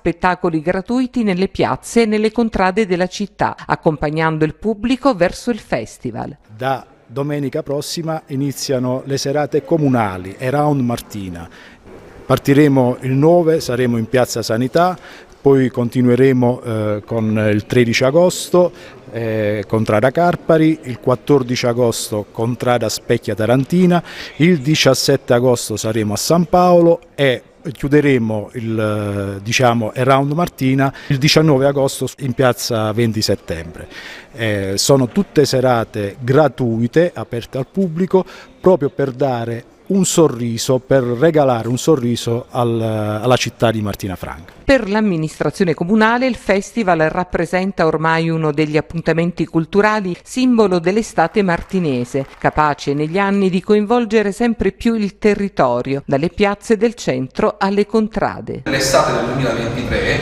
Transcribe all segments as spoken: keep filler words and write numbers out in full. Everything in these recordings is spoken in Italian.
spettacoli gratuiti nelle piazze e nelle contrade della città, accompagnando il pubblico verso il festival. Da domenica prossima iniziano le serate comunali Around Martina. Partiremo il nove, saremo in Piazza Sanità, poi continueremo eh, con il tredici agosto eh, Contrada Carpari, il quattordici agosto Contrada Specchia Tarantina, il diciassette agosto saremo a San Paolo e chiuderemo il diciamo Around Martina il diciannove agosto in piazza venti settembre. Eh, sono tutte serate gratuite, aperte al pubblico, proprio per dare un sorriso, per regalare un sorriso al, alla città di Martina Franca. Per l'amministrazione comunale il festival rappresenta ormai uno degli appuntamenti culturali simbolo dell'estate martinese, capace negli anni di coinvolgere sempre più il territorio, dalle piazze del centro alle contrade. L'estate del duemilaventitré,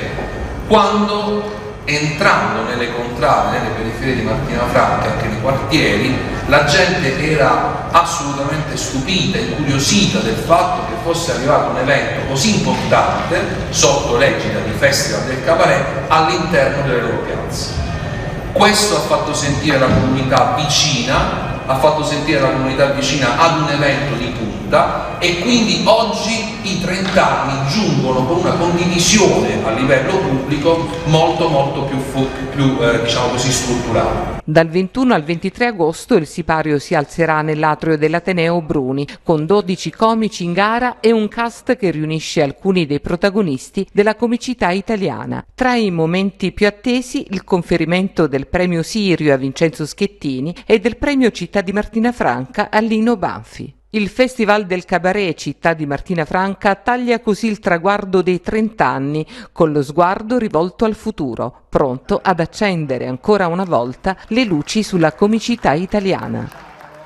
quando entrando nelle contrade, nelle periferie di Martina Franca, anche nei quartieri, la gente era assolutamente stupita, incuriosita del fatto che fosse arrivato un evento così importante, sotto l'egida di Festival del Cabaret, all'interno delle loro piazze. Questo ha fatto sentire la comunità vicina, ha fatto sentire la comunità vicina ad un evento di punta, e quindi oggi i trenta anni giungono con una condivisione a livello pubblico molto molto più, più eh, diciamo così strutturale. Dal ventuno al ventitré agosto il sipario si alzerà nell'atrio dell'Ateneo Bruni con dodici comici in gara e un cast che riunisce alcuni dei protagonisti della comicità italiana. Tra i momenti più attesi il conferimento del premio Sirio a Vincenzo Schettini e del premio Città di Martina Franca a Lino Banfi. Il Festival del Cabaret Città di Martina Franca taglia così il traguardo dei trenta anni, con lo sguardo rivolto al futuro, pronto ad accendere ancora una volta le luci sulla comicità italiana.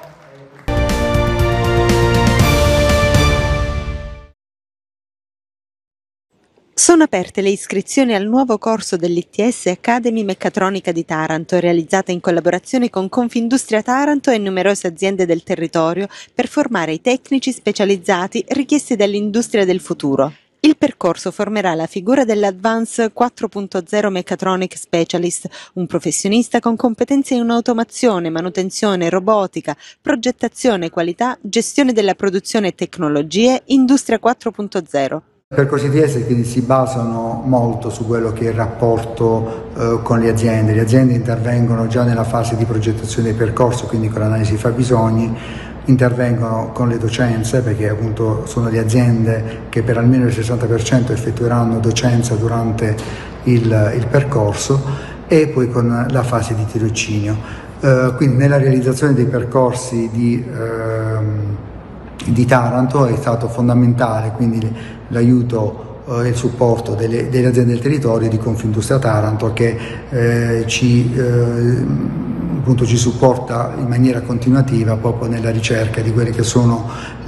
Sono aperte le iscrizioni al nuovo corso dell'I T S Academy Meccatronica di Taranto, realizzata in collaborazione con Confindustria Taranto e numerose aziende del territorio per formare i tecnici specializzati richiesti dall'industria del futuro. Il percorso formerà la figura dell'Advance quattro punto zero Mechatronic Specialist, un professionista con competenze in automazione, manutenzione, robotica, progettazione, qualità, gestione della produzione e tecnologie, Industria quattro punto zero. I percorsi I T S quindi si basano molto su quello che è il rapporto eh, con le aziende. Le aziende intervengono già nella fase di progettazione del percorso, quindi con l'analisi dei fabbisogni, intervengono con le docenze, perché appunto sono le aziende che per almeno il sessanta per cento effettueranno docenza durante il, il percorso, e poi con la fase di tirocinio. Eh, quindi nella realizzazione dei percorsi di ehm, di Taranto è stato fondamentale quindi l'aiuto e il supporto delle, delle aziende del territorio di Confindustria Taranto, che eh, ci, eh, appunto, ci supporta in maniera continuativa proprio nella ricerca di quelle che sono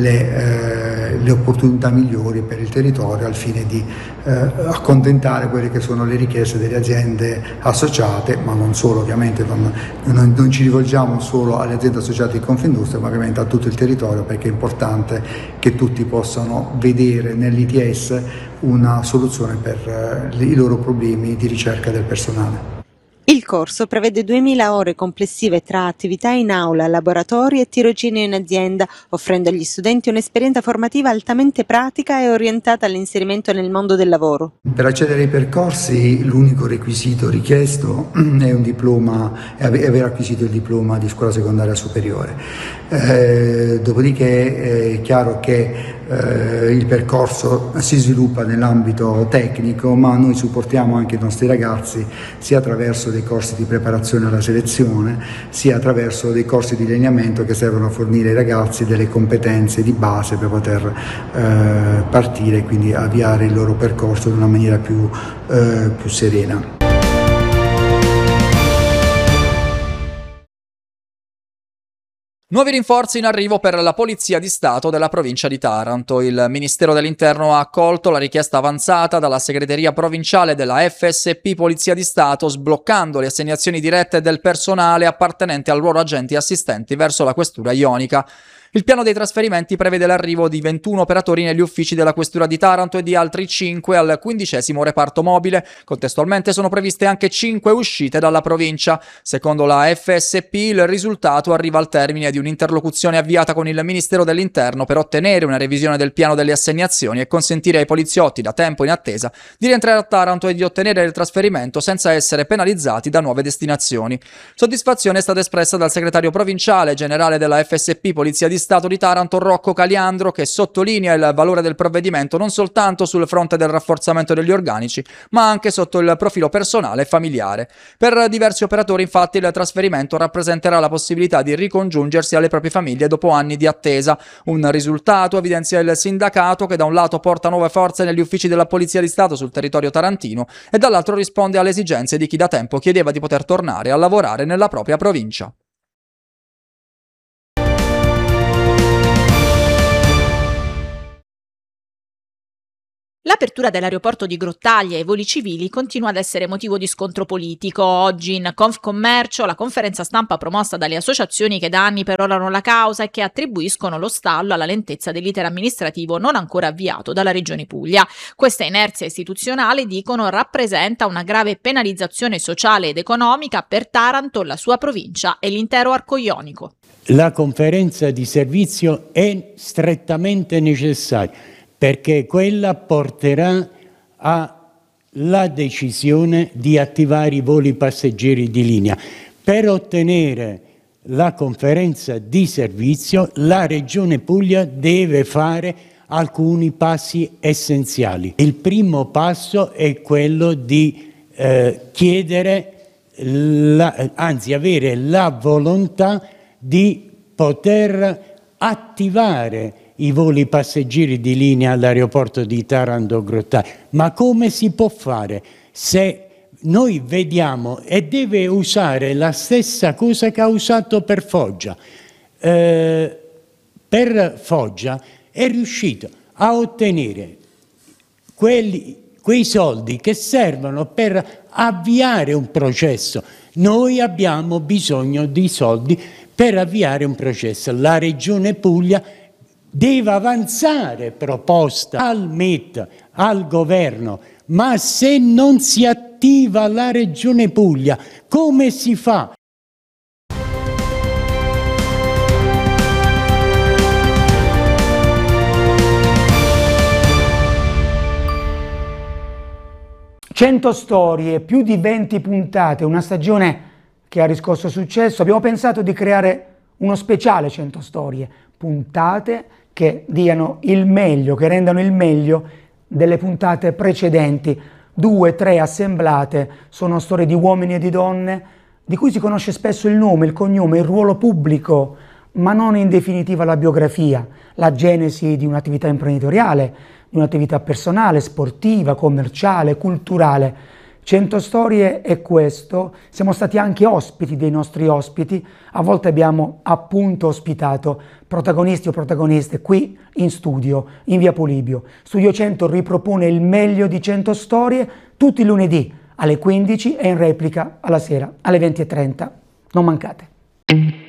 le, eh, le opportunità migliori per il territorio, al fine di eh, accontentare quelle che sono le richieste delle aziende associate, ma non solo, ovviamente non, non, non ci rivolgiamo solo alle aziende associate di Confindustria, ma ovviamente a tutto il territorio, perché è importante che tutti possano vedere nell'I T S una soluzione per uh, i loro problemi di ricerca del personale. Il corso prevede duemila ore complessive tra attività in aula, laboratori e tirocinio in azienda, offrendo agli studenti un'esperienza formativa altamente pratica e orientata all'inserimento nel mondo del lavoro. Per accedere ai percorsi l'unico requisito richiesto è un diploma, è aver acquisito il diploma di scuola secondaria superiore. Eh, dopodiché è chiaro che eh, il percorso si sviluppa nell'ambito tecnico, ma noi supportiamo anche i nostri ragazzi sia attraverso dei corsi di preparazione alla selezione, sia attraverso dei corsi di lineamento che servono a fornire ai ragazzi delle competenze di base per poter eh, partire e quindi avviare il loro percorso in una maniera più, eh, più serena. Nuovi rinforzi in arrivo per la Polizia di Stato della provincia di Taranto. Il Ministero dell'Interno ha accolto la richiesta avanzata dalla segreteria provinciale della F S P Polizia di Stato, sbloccando le assegnazioni dirette del personale appartenente al ruolo agenti e assistenti verso la questura ionica. Il piano dei trasferimenti prevede l'arrivo di ventuno operatori negli uffici della Questura di Taranto e di altri cinque al quindicesimo reparto mobile. Contestualmente sono previste anche cinque uscite dalla provincia. Secondo la F S P il risultato arriva al termine di un'interlocuzione avviata con il Ministero dell'Interno per ottenere una revisione del piano delle assegnazioni e consentire ai poliziotti da tempo in attesa di rientrare a Taranto e di ottenere il trasferimento senza essere penalizzati da nuove destinazioni. Soddisfazione è stata espressa dal segretario provinciale generale della F S P Polizia di Stato di Taranto, Rocco Caliandro, che sottolinea il valore del provvedimento non soltanto sul fronte del rafforzamento degli organici, ma anche sotto il profilo personale e familiare. Per diversi operatori, infatti, il trasferimento rappresenterà la possibilità di ricongiungersi alle proprie famiglie dopo anni di attesa. Un risultato, evidenzia il sindacato, che da un lato porta nuove forze negli uffici della Polizia di Stato sul territorio tarantino e dall'altro risponde alle esigenze di chi da tempo chiedeva di poter tornare a lavorare nella propria provincia. L'apertura dell'aeroporto di Grottaglia ai voli civili continua ad essere motivo di scontro politico. Oggi in Confcommercio la conferenza stampa promossa dalle associazioni che da anni perorano la causa e che attribuiscono lo stallo alla lentezza dell'iter amministrativo non ancora avviato dalla Regione Puglia. Questa inerzia istituzionale, dicono, rappresenta una grave penalizzazione sociale ed economica per Taranto, la sua provincia e l'intero arco ionico. La conferenza di servizio è strettamente necessaria, perché quella porterà alla decisione di attivare i voli passeggeri di linea. Per ottenere la conferenza di servizio, la Regione Puglia deve fare alcuni passi essenziali. Il primo passo è quello di eh, chiedere, la, anzi avere la volontà di poter attivare i voli passeggeri di linea all'aeroporto di Taranto-Grottaglia. Ma come si può fare se noi vediamo, e deve usare la stessa cosa che ha usato per Foggia? Eh, per Foggia è riuscito a ottenere quelli, quei soldi che servono per avviare un processo. Noi abbiamo bisogno di soldi per avviare un processo. La Regione Puglia deve avanzare proposta al M I T, al governo, ma se non si attiva la Regione Puglia, come si fa? cento storie, più di venti puntate, una stagione che ha riscosso successo. Abbiamo pensato di creare uno speciale cento storie, puntate che diano il meglio, che rendano il meglio delle puntate precedenti. Due, tre assemblate, sono storie di uomini e di donne di cui si conosce spesso il nome, il cognome, il ruolo pubblico, ma non in definitiva la biografia, la genesi di un'attività imprenditoriale, di un'attività personale, sportiva, commerciale, culturale. cento storie è questo. Siamo stati anche ospiti dei nostri ospiti, a volte abbiamo appunto ospitato protagonisti o protagoniste qui in studio, in via Polibio. Studio cento ripropone il meglio di cento storie tutti i lunedì alle quindici e in replica alla sera alle venti e trenta. Non mancate.